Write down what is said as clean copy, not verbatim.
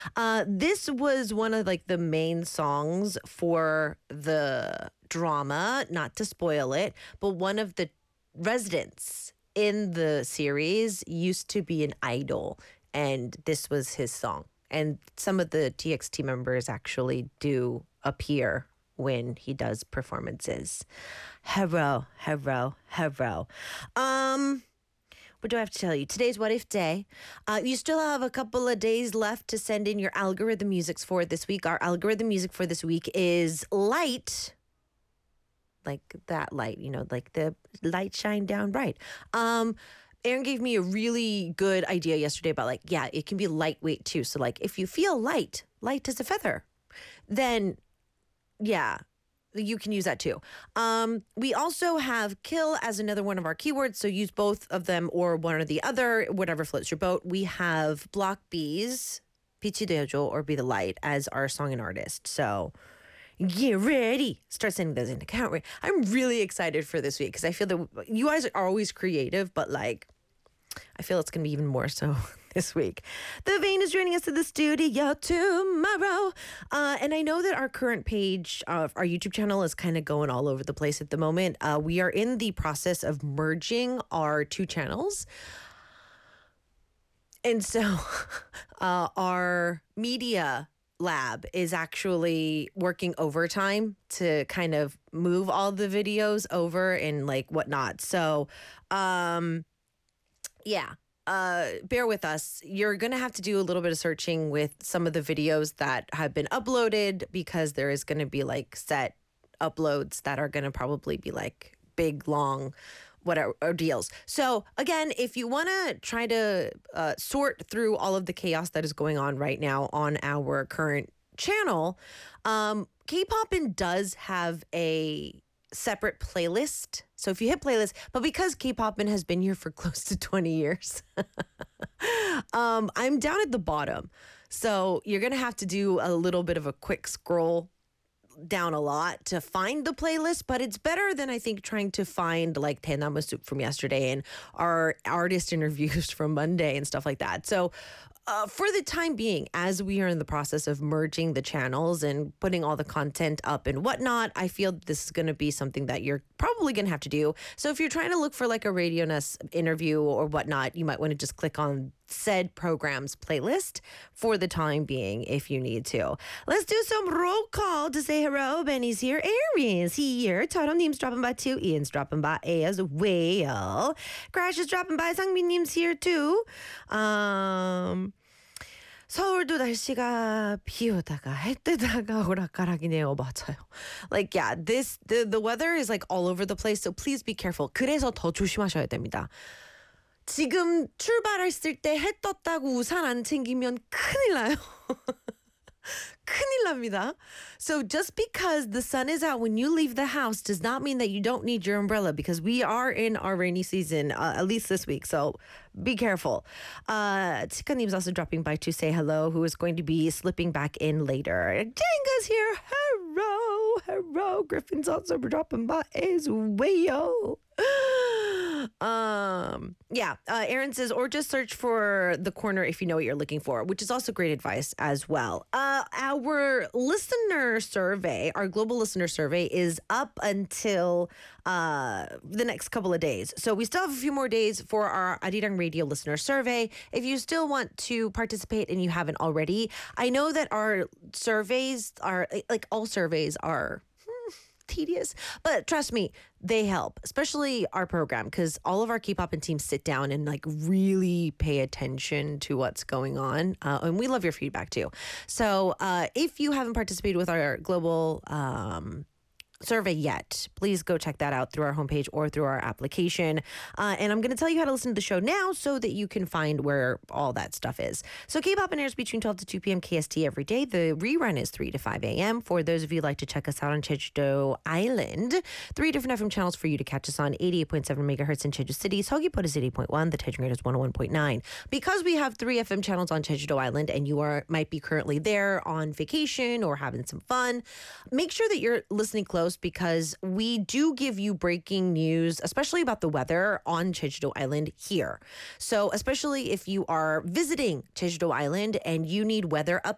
This was one of like the main songs for the drama, not to spoil it, but one of the residents in the series used to be an idol, and this was his song. And some of the TXT members actually do appear when he does performances. Hero, hero, hero. Um, what do I have to tell you? Today's What If Day. You still have a couple of days left to send in your algorithm musics for this week. Our algorithm music for this week is Light. Like that light, like the light shine down bright. Aaron gave me a really good idea yesterday about like, yeah, it can be lightweight too. So like if you feel light as a feather, then yeah, you can use that too. We also have kill as another one of our keywords. So use both of them or one or the other, whatever floats your boat. We have Block B's, 빛이 되어줘 or Be the Light as our song and artist. So get ready. Start sending those in. Count. I'm really excited for this week because I feel that you guys are always creative, but like, I feel it's going to be even more so this week. The Vein is joining us in the studio tomorrow. And I know that our current page of our YouTube channel is kind of going all over the place at the moment. We are in the process of merging our two channels. And so our media lab is actually working overtime to kind of move all the videos over and like whatnot. So, yeah, bear with us. You're going to have to do a little bit of searching with some of the videos that have been uploaded because there is going to be like set uploads that are going to probably be like big, long, whatever deals. So again, if you want to try to sort through all of the chaos that is going on right now on our current channel, K-Poppin does have a separate playlist. So if you hit playlist, but because K-Poppin has been here for close to 20 years, I'm down at the bottom. So you're going to have to do a little bit of a quick scroll down a lot to find the playlist, but it's better than I think trying to find like Tenama Soup from yesterday and our artist interviews from Monday and stuff like that. So for the time being, as we are in the process of merging the channels and putting all the content up and whatnot, I feel this is going to be something that you're probably going to have to do. So if you're trying to look for like a Radio Ness interview or whatnot, you might want to just click on said program's playlist for the time being if you need to. Let's do some roll call to say hello. Benny's here. Aaron's here. Totem's dropping by too. Ian's dropping by as well. Crash is dropping by. Sangmin님's here too. 서울도 날씨가 비 오다가 해 뜨다가 오락가락이네요. 맞아요. Like yeah, the weather is like all over the place. So please be careful. 그래서 더 조심하셔야 됩니다. 지금 출발했을 때 해 떴다고 우산 안 챙기면 큰일 나요. 큰일 납니다. So just because the sun is out when you leave the house does not mean that you don't need your umbrella because we are in our rainy season, at least this week. So be careful. Chika님's also dropping by to say hello, who is going to be slipping back in later. Jenga's here. Hello. Griffin's also dropping by as well. Aaron says, or just search for the corner if you know what you're looking for, which is also great advice as well. Our listener survey, our global listener survey is up until the next couple of days. So we still have a few more days for our Arirang Radio listener survey. If you still want to participate and you haven't already, I know that our surveys are, like all surveys are tedious, but trust me, they help, especially our program, because all of our K-Poppin teams sit down and like really pay attention to what's going on, and we love your feedback too. So if you haven't participated with our global survey yet, please go check that out through our homepage or through our application. And I'm going to tell you how to listen to the show now so that you can find where all that stuff is. So K-Poppin airs between 12 to 2 p.m. KST every day. The rerun is 3 to 5 a.m. For those of you who like to check us out on Jeju-do Island, 3 different FM channels for you to catch us on: 88.7 megahertz in Jeju City, Seogwipo is 80.1, the Daejeon rate is 101.9. Because we have 3 FM channels on Jeju-do Island and you might be currently there on vacation or having some fun, make sure that you're listening close, because we do give you breaking news, especially about the weather on Jeju-do Island here. So especially if you are visiting Jeju-do Island and you need weather updates,